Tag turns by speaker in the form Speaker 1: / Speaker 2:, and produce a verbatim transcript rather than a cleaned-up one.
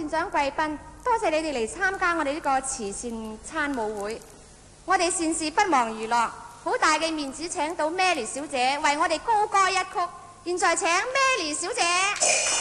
Speaker 1: 縣長貴賓，多謝你哋嚟參加我哋呢個慈善餐舞會。我哋善事不忘娛樂，好大嘅面子請到 Mary 小姐為我哋高歌一曲。現在請 Mary 小姐。